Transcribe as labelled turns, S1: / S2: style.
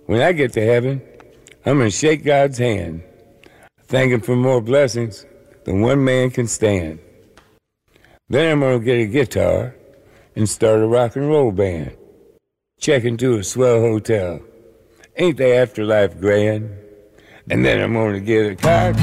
S1: When I get to heaven, I'm going to shake God's hand, thank him for more blessings than one man can stand. Then I'm going to get a guitar and start a rock and roll band. Check into a swell hotel. Ain't the afterlife grand? And then I'm going to get a car.